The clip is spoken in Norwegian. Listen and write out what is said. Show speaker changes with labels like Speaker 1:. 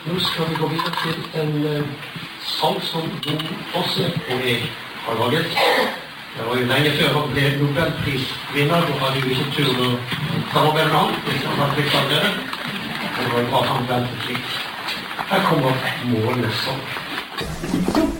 Speaker 1: Nå skal vi gå videre til en sang som Jon Fosse og jeg har laget. Det var jo lenge før han ble Nobelprisvinner, og hadde jo ikke tur å samarbeide med han, hvis han hadde blitt allerede. Det var jo bare han ventet litt. Her kommer Månesang.